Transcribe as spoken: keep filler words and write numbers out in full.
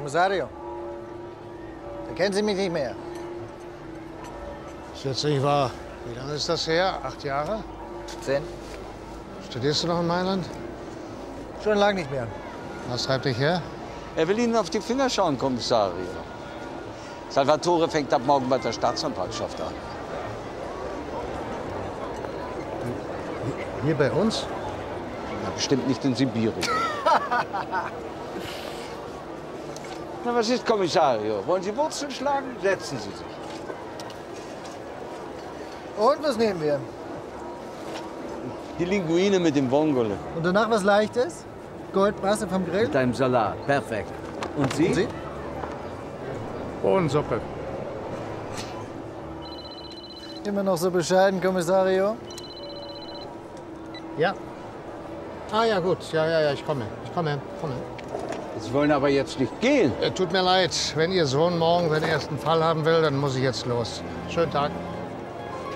Kommissario, erkennen Sie mich nicht mehr? Ist jetzt nicht wahr. Wie lange ist das her? Acht Jahre? Zehn? Studierst du noch in Mailand? Schon lange nicht mehr. Was treibt dich her? Er will Ihnen auf die Finger schauen, Kommissario. Salvatore fängt ab morgen bei der Staatsanwaltschaft an. Hier bei uns? Ja, bestimmt nicht in Sibirien. Na, was ist, Kommissario? Wollen Sie Wurzeln schlagen? Setzen Sie sich. Und was nehmen wir? Die Linguine mit dem Vongole. Und danach was Leichtes? Goldbrasse vom Grill? Mit einem Salat. Perfekt. Und Sie? Und Sie? Bohnensuppe. Immer noch so bescheiden, Kommissario? Ja. Ah ja, gut. Ja, ja, ja, ich komme. Ich komme, komme. Sie wollen aber jetzt nicht gehen. Äh, tut mir leid. Wenn Ihr Sohn morgen seinen ersten Fall haben will, dann muss ich jetzt los. Schönen Tag.